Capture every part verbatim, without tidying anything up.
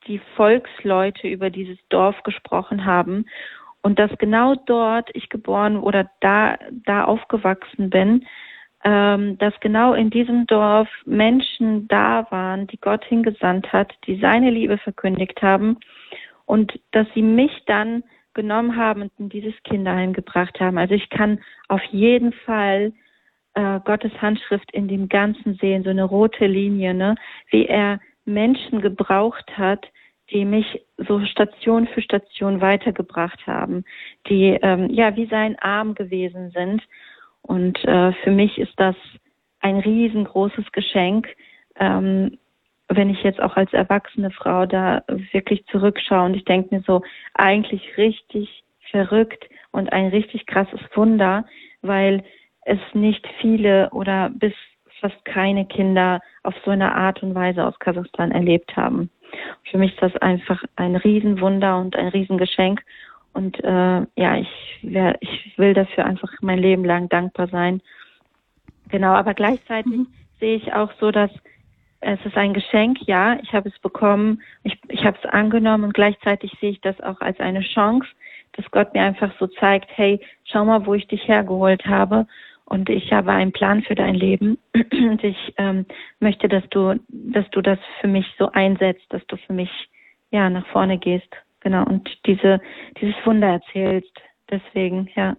die Volksleute über dieses Dorf gesprochen haben und dass genau dort ich geboren oder da, da aufgewachsen bin, ähm, dass genau in diesem Dorf Menschen da waren, die Gott hingesandt hat, die seine Liebe verkündigt haben und dass sie mich dann genommen haben und in dieses Kinderheim gebracht haben. Also ich kann auf jeden Fall äh, Gottes Handschrift in dem Ganzen sehen, so eine rote Linie, ne? Wie er Menschen gebraucht hat, die mich so Station für Station weitergebracht haben, die ähm, ja wie sein Arm gewesen sind. Und äh, für mich ist das ein riesengroßes Geschenk, ähm, wenn ich jetzt auch als erwachsene Frau da wirklich zurückschaue. Und ich denke mir so, eigentlich richtig verrückt und ein richtig krasses Wunder, weil es nicht viele oder bis fast keine Kinder auf so eine Art und Weise aus Kasachstan erlebt haben. Für mich ist das einfach ein Riesenwunder und ein Riesengeschenk. Und äh, ja, ich, wär, ich will dafür einfach mein Leben lang dankbar sein. Genau, aber gleichzeitig mhm. sehe ich auch so, dass es ist ein Geschenk, ja, ich habe es bekommen, ich, ich habe es angenommen und gleichzeitig sehe ich das auch als eine Chance, dass Gott mir einfach so zeigt, hey, schau mal, wo ich dich hergeholt habe. Und ich habe einen Plan für dein Leben und ich ähm, möchte, dass du, dass du das für mich so einsetzt, dass du für mich ja nach vorne gehst, genau und diese dieses Wunder erzählst. Deswegen, ja.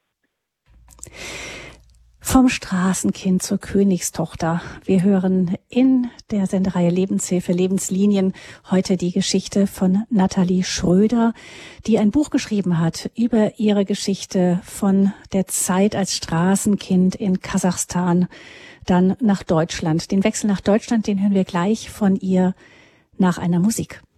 Vom Straßenkind zur Königstochter. Wir hören in der Sendereihe Lebenshilfe, Lebenslinien heute die Geschichte von Nathalie Schröder, die ein Buch geschrieben hat über ihre Geschichte von der Zeit als Straßenkind in Kasachstan, dann nach Deutschland. Den Wechsel nach Deutschland, den hören wir gleich von ihr nach einer Musik.